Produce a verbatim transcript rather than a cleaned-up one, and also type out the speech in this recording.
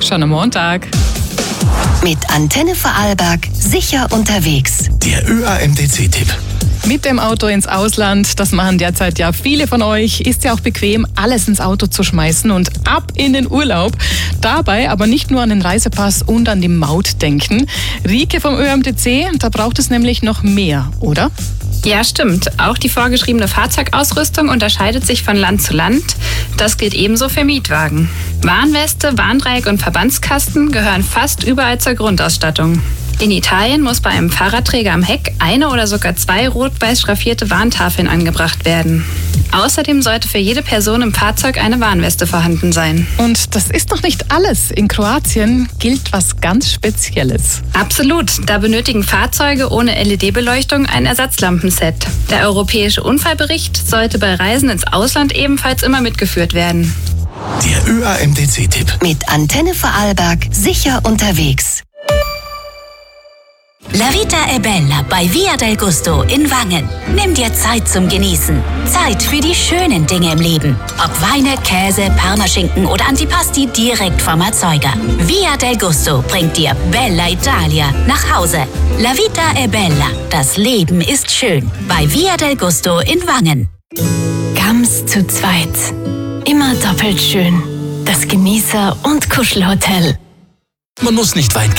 schon am Montag. Mit Antenne Vorarlberg sicher unterwegs. Der Ö A M D C-Tipp. Mit dem Auto ins Ausland, das machen derzeit ja viele von euch, ist ja auch bequem, alles ins Auto zu schmeißen und ab in den Urlaub. Dabei aber nicht nur an den Reisepass und an die Maut denken. Rike vom Ö A M D C, da braucht es nämlich noch mehr, oder? Ja, stimmt. Auch die vorgeschriebene Fahrzeugausrüstung unterscheidet sich von Land zu Land. Das gilt ebenso für Mietwagen. Warnweste, Warndreieck und Verbandskasten gehören fast überall zur Grundausstattung. In Italien muss bei einem Fahrradträger am Heck eine oder sogar zwei rot-weiß schraffierte Warntafeln angebracht werden. Außerdem sollte für jede Person im Fahrzeug eine Warnweste vorhanden sein. Und das ist noch nicht alles. In Kroatien gilt was ganz Spezielles. Absolut. Da benötigen Fahrzeuge ohne L E D-Beleuchtung ein Ersatzlampenset. Der europäische Unfallbericht sollte bei Reisen ins Ausland ebenfalls immer mitgeführt werden. Der Ö A M D C-Tipp. Mit Antenne Vorarlberg sicher unterwegs. La Vita è Bella bei Via del Gusto in Wangen. Nimm dir Zeit zum Genießen. Zeit für die schönen Dinge im Leben. Ob Weine, Käse, Parmaschinken oder Antipasti direkt vom Erzeuger. Via del Gusto bringt dir Bella Italia nach Hause. La Vita è Bella. Das Leben ist schön. Bei Via del Gusto in Wangen. Gams zu zweit. Immer doppelt schön. Das Genießer- und Kuschelhotel. Man muss nicht weit